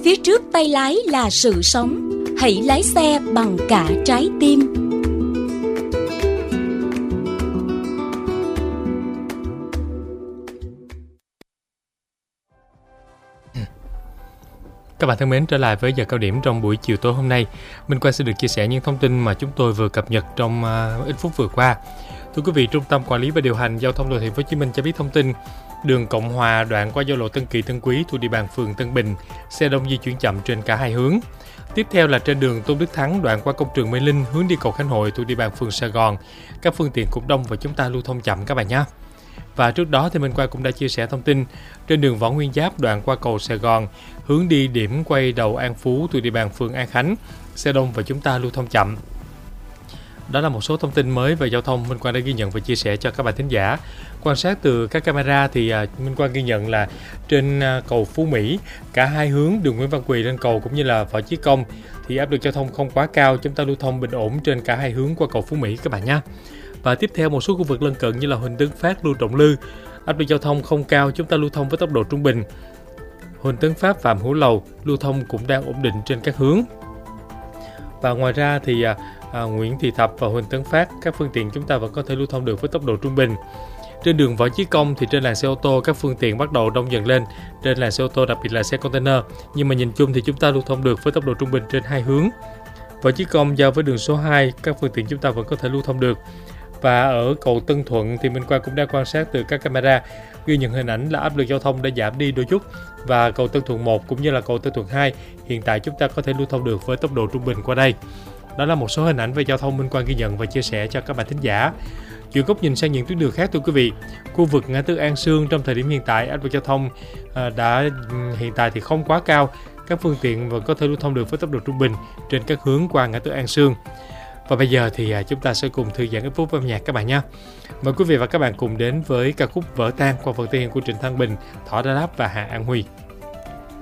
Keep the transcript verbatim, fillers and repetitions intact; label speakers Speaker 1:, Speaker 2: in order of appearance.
Speaker 1: Phía trước tay lái là sự sống. Hãy lái xe bằng cả trái tim.
Speaker 2: Các bạn thân mến, trở lại với giờ cao điểm trong buổi chiều tối hôm nay. Minh Quang sẽ được chia sẻ những thông tin mà chúng tôi vừa cập nhật trong uh, ít phút vừa qua. Thưa quý vị, Trung tâm Quản lý và Điều hành Giao thông Đô thị Thành phố Hồ Chí Minh cho biết thông tin đường Cộng Hòa đoạn qua giao lộ Tân Kỳ Tân Quý thuộc địa bàn phường Tân Bình, xe đông di chuyển chậm trên cả hai hướng. Tiếp theo là trên đường Tôn Đức Thắng đoạn qua công trường Mê Linh hướng đi cầu Khánh Hội thuộc địa bàn phường Sài Gòn, các phương tiện cũng đông và chúng ta lưu thông chậm các bạn nhé. Và trước đó thì Minh Quang cũng đã chia sẻ thông tin trên đường Võ Nguyên Giáp đoạn qua cầu Sài Gòn hướng đi điểm quay đầu An Phú thuộc địa bàn phường An Khánh, xe đông và chúng ta lưu thông chậm. Đó là một số thông tin mới về giao thông Minh Quang đã ghi nhận và chia sẻ cho các bạn thính giả. Quan sát từ các camera thì Minh Quang ghi nhận là trên cầu Phú Mỹ, cả hai hướng đường Nguyễn Văn Quỳ lên cầu cũng như là Võ Chí Công thì áp lực giao thông không quá cao, chúng ta lưu thông bình ổn trên cả hai hướng qua cầu Phú Mỹ các bạn nhé. Và tiếp theo một số khu vực lân cận như là Huỳnh Tấn Phát, Lưu Trọng Lư, áp lực giao thông không cao, chúng ta lưu thông với tốc độ trung bình. Huỳnh Tấn Phát, Phạm Hữu Lầu lưu thông cũng đang ổn định trên các hướng. Và ngoài ra thì à, à, Nguyễn Thị Thập và Huỳnh Tấn Phát, các phương tiện chúng ta vẫn có thể lưu thông được với tốc độ trung bình. Trên đường Võ Chí Công thì trên làn xe ô tô các phương tiện bắt đầu đông dần lên trên làn xe ô tô, đặc biệt là xe container, nhưng mà nhìn chung thì chúng ta lưu thông được với tốc độ trung bình trên hai hướng. Võ Chí Công giao với đường số hai, các phương tiện chúng ta vẫn có thể lưu thông được. Và ở cầu Tân Thuận thì Minh Quang cũng đã quan sát từ các camera ghi nhận hình ảnh là áp lực giao thông đã giảm đi đôi chút, và cầu Tân Thuận một cũng như là cầu Tân Thuận hai hiện tại chúng ta có thể lưu thông được với tốc độ trung bình qua đây. Đó là một số hình ảnh về giao thông Minh Quang ghi nhận và chia sẻ cho các bạn thính giả. Chuyển góc nhìn sang những tuyến đường khác thưa quý vị. Khu vực ngã tư An Sương trong thời điểm hiện tại áp lực giao thông đã hiện tại thì không quá cao, các phương tiện vẫn có thể lưu thông được với tốc độ trung bình trên các hướng qua ngã tư An Sương. Và bây giờ thì chúng ta sẽ cùng thư giãn ít phút âm nhạc các bạn nhé. Mời quý vị và các bạn cùng đến với ca khúc Vỡ Tan qua phần thể hiện của Trịnh Thăng Bình, Thỏ Đa Đáp và Hà An Huy.